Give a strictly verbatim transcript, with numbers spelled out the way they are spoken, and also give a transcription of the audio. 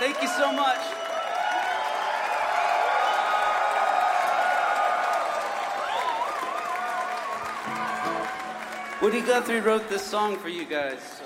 Thank you so much. Woody Guthrie wrote this song for you guys.